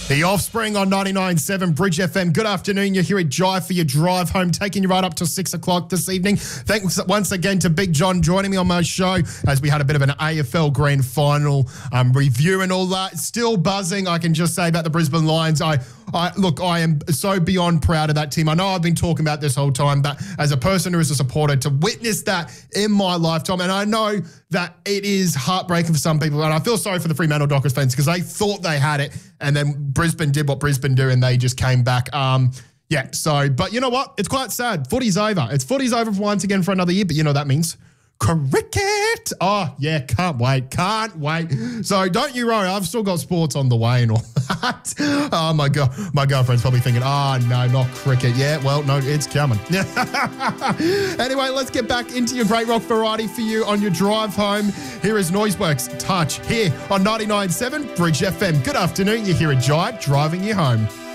The Offspring on 99.7 Bridge FM. Good afternoon. You're here at Jive for your drive home, taking you right up to 6 o'clock this evening. Thanks once again to Big John joining me on my show as we had a bit of an AFL Grand Final review and all that. Still buzzing, I can just say, about the Brisbane Lions. Look, I am so beyond proud of that team. I know I've been talking about this whole time, but as a person who is a supporter, to witness that in my lifetime, and I know that it is heartbreaking for some people, and I feel sorry for the Fremantle Dockers fans because they thought they had it, and then Brisbane did what Brisbane do, and they just came back. But you know what? It's quite sad. Footy's over. Footy's over once again for another year, but you know what that means? Cricket. Oh, yeah, can't wait. So don't you worry, I've still got sports on the way and all that. Oh, my God. My girlfriend's probably thinking, oh, no, not cricket. Yeah, well, no, it's coming. Anyway, let's get back into your great rock variety for you on your drive home. Here is Noiseworks Touch here on 99.7 Bridge FM. Good afternoon. You're here at Jive, driving you home.